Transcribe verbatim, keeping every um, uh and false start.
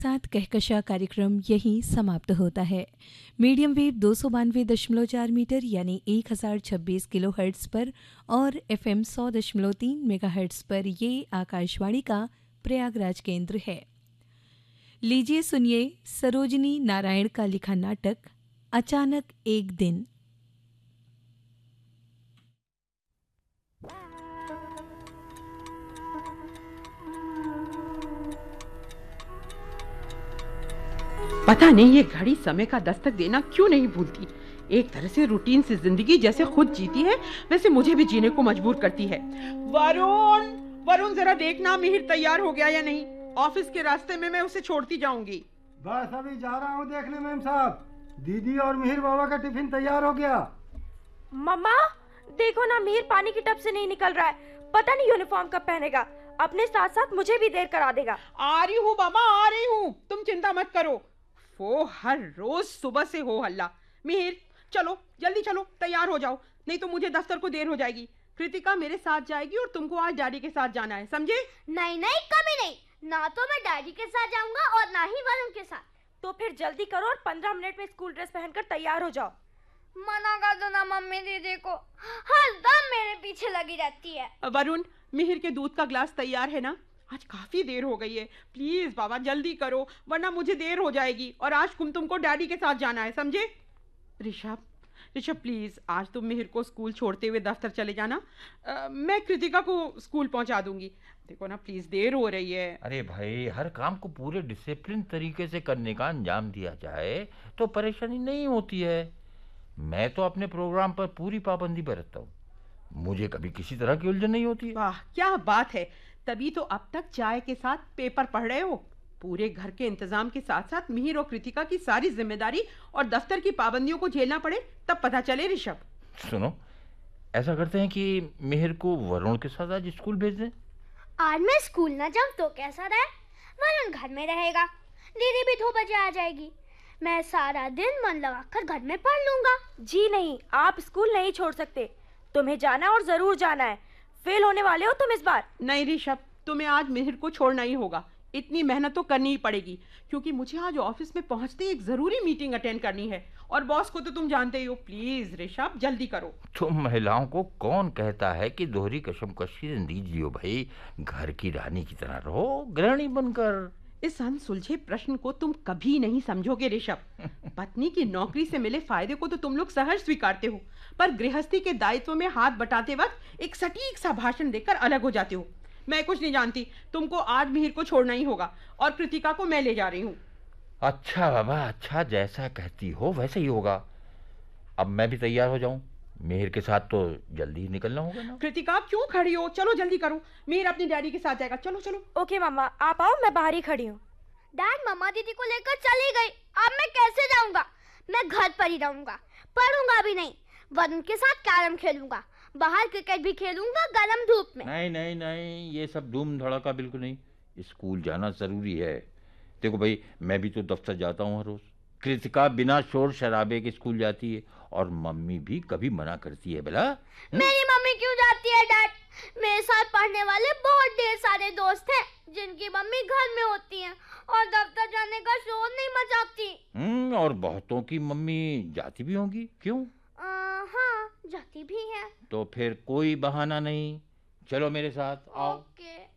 साथ कहकशा कार्यक्रम यहीं समाप्त होता है। मीडियम वेव दो सौ बानवे दशमलव चार मीटर यानी एक हजार छब्बीस किलो हर्ट्स पर और एफ एम सौ दशमलव तीन मेगा हर्ट्स पर ये आकाशवाणी का प्रयागराज केंद्र है। लीजिए सुनिए सरोजिनी नारायण का लिखा नाटक अचानक एक दिन। पता नहीं ये घड़ी समय का दस्तक देना क्यों नहीं भूलती। एक तरह से रूटीन से जिंदगी जैसे खुद जीती है वैसे मुझे भी जीने को मजबूर करती है। वरुण, वरुण जरा देखना मिहिर तैयार हो गया या नहीं। ऑफिस के रास्ते में मैं उसे छोड़ती जाऊंगी। बस अभी जा रहा हूँ देखने मैम साहब। दीदी और मिहिर बाबा का टिफिन तैयार हो गया। मम्मा देखो ना, मिहिर पानी की टब से नहीं निकल रहा है। पता नहीं यूनिफॉर्म कब पहनेगा। अपने साथ साथ मुझे भी देर करा देगा। आ रही हूँ मामा, आ रही हूँ, तुम चिंता मत करो। वो हर रोज सुबह से हो हल्ला। मिहिर चलो जल्दी चलो, तैयार हो जाओ, नहीं तो मुझे दफ्तर को देर हो जाएगी। कृतिका मेरे साथ जाएगी और तुमको आज डैडी के साथ जाना है, समझे? नहीं नहीं कभी नहीं, ना तो मैं डैडी के साथ जाऊंगा और ना ही वरुण के साथ। तो फिर जल्दी करो और पंद्रह मिनट में स्कूल ड्रेस पहनकर तैयार हो जाओ। मना कर दो ना मम्मी दीदी को, हर दम मेरे पीछे लगी रहती है। वरुण, मिहिर के दूध का ग्लास तैयार है ना? आज काफी देर हो गई है, प्लीज बाबा जल्दी करो वरना मुझे देर हो जाएगी। और आज तुम तुमको डैडी के साथ जाना है, समझे? ऋषभ, ऋषभ प्लीज आज तुम मिहिर को स्कूल छोड़ते हुए दफ्तर चले जाना। आ, मैं कृतिका को स्कूल पहुंचा दूंगी। देखो ना प्लीज देर हो रही है। अरे भाई, हर काम को पूरे डिसिप्लिन तरीके से करने का अंजाम दिया जाए तो परेशानी नहीं होती है। मैं तो अपने प्रोग्राम पर पूरी पाबंदी बरतता हूँ, मुझे कभी किसी तरह की उलझन नहीं होती है। वाह क्या बात है, तभी तो अब तक चाय के साथ पेपर पढ़ रहे हो। पूरे घर के इंतजाम के साथ साथ मिहिर और कृतिका की सारी जिम्मेदारी और दफ्तर की पाबंदियों को झेलना पड़े तब पता चले। ऋषभ सुनो, ऐसा करते हैं कि मिहिर को वरुण के साथ आज स्कूल भेज दें। आज मैं स्कूल ना जाऊं तो कैसा रहे? वरुण घर में रहेगा, दीदी भी दो बजे आ जाएगी। मैं सारा दिन मन लगाकर घर में पढ़ लूंगा। जी नहीं, आप स्कूल नहीं छोड़ सकते। तुम्हें जाना और जरूर जाना है। फेल होने वाले हो तुम इस बार। नहीं ऋषभ, तुम्हें आज मिहिर को छोड़ना ही होगा। इतनी मेहनत तो करनी ही पड़ेगी क्योंकि मुझे आज ऑफिस में पहुंचते एक जरूरी मीटिंग अटेंड करनी है और बॉस को तो तुम जानते ही हो। प्लीज ऋषभ जल्दी करो। तुम महिलाओं को कौन कहता है कि दोहरी कशमकशी जिंदगी जियो भाई। घर की रानी की तरह रहो, गृहिणी बनकर। इस अनसुलझे प्रश्न को तुम कभी नहीं समझोगे ऋषभ। पत्नी की नौकरी से मिले फायदे को तो तुम लोग सहज स्वीकारते हो, पर गृहस्थी के दायित्व में हाथ बटाते वक्त एक सटीक सा भाषण देकर अलग हो जाते हो। मैं कुछ नहीं जानती, तुमको आज मिहिर को छोड़ना ही होगा और कृतिका को मैं ले जा रही हूँ। अच्छा बाबा, अच्छा, जैसा कहती हो वैसे ही होगा। अब मैं भी तैयार हो जाऊं, मिहिर के साथ तो जल्दी ही निकलना होगा ना। कृतिका क्यों खड़ी हो, चलो जल्दी करो। मिहिर अपनी डैडी के साथ जाएगा, चलो चलो। ओके मम्मा, आप आओ, मैं बाहर ही खड़ी हूँ। डैड मम्मा दीदी को लेकर चली गई, अब मैं कैसे जाऊंगा? मैं घर पर ही रहूंगा, पढ़ूंगा भी नहीं। वरुण के साथ कैरम खेलूंगा, बाहर क्रिकेट भी खेलूंगा गर्म धूप में। नहीं नहीं नहीं, ये सब धूम धड़ाका बिल्कुल नहीं। स्कूल जाना जरूरी है। देखो भाई, मैं भी तो दफ्तर जाता हूँ हर रोज। कृतिका बिना शोर शराबे के स्कूल जाती है और मम्मी भी कभी मना करती है। भला मेरी मम्मी क्यों जाती है डैड? मेरे साथ पढ़ने वाले बहुत ढेर सारे दोस्त हैं जिनकी मम्मी घर में होती हैं और दफ्तर जाने का शोर नहीं मचाती। हम्म और बहुतों की मम्मी जाती भी होंगी, क्यों? आ, हाँ जाती भी है। तो फिर कोई बहाना नहीं, चलो मेरे साथ आओ। ओके।